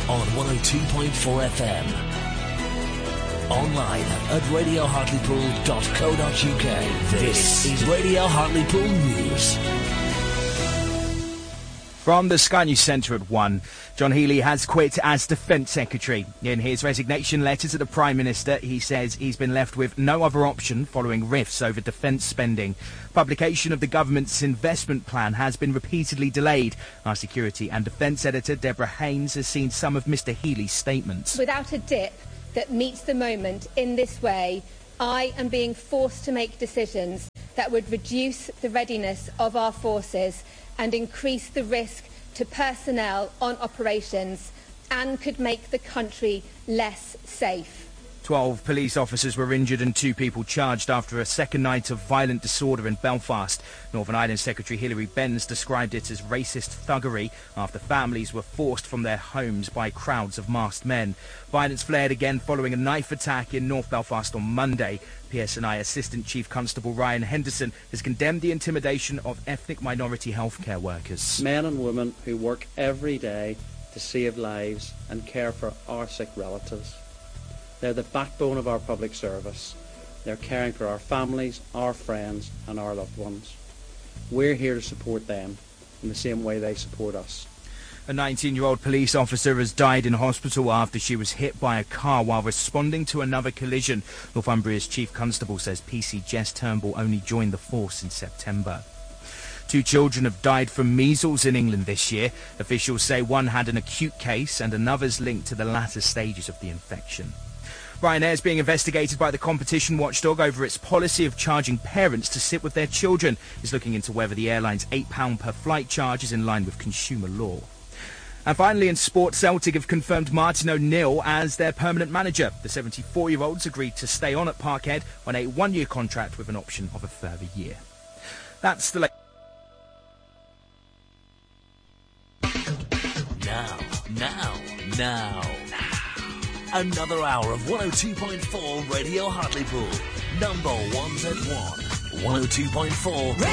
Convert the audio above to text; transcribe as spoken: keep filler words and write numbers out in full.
on one oh two point four F M. Online at radio hartlepool dot co dot uk. This is Radio Hartlepool News. From the Sky News Centre at one, John Healey has quit as Defence Secretary. In his resignation letter to the Prime Minister, he says he's been left with no other option following rifts over defence spending. Publication of the government's investment plan has been repeatedly delayed. Our Security and Defence Editor, Deborah Haynes, has seen some of Mr Healey's statements. Without a dip that meets the moment in this way, I am being forced to make decisions that would reduce the readiness of our forces and increase the risk to personnel on operations and could make the country less safe. Twelve police officers were injured and two people charged after a second night of violent disorder in Belfast. Northern Ireland Secretary Hilary Benns described it as racist thuggery after families were forced from their homes by crowds of masked men. Violence flared again following a knife attack in North Belfast on Monday. P S N I Assistant Chief Constable Ryan Henderson has condemned the intimidation of ethnic minority healthcare workers. Men and women who work every day to save lives and care for our sick relatives. They're the backbone of our public service. They're caring for our families, our friends and our loved ones. We're here to support them in the same way they support us. A nineteen-year-old police officer has died in hospital after she was hit by a car while responding to another collision. Northumbria's Chief Constable says P C Jess Turnbull only joined the force in September. Two children have died from measles in England this year. Officials say one had an acute case and another's linked to the latter stages of the infection. Ryanair is being investigated by the competition watchdog over its policy of charging parents to sit with their children. It's looking into whether the airline's eight pounds per flight charge is in line with consumer law. And finally, in sport, Celtic have confirmed Martin O'Neill as their permanent manager. The seventy-four-year-olds agreed to stay on at Parkhead on a one-year contract with an option of a further year. That's the latest. Now, now, now. Another hour of one oh two point four Radio Hartlepool. Number one's at one. one oh two point four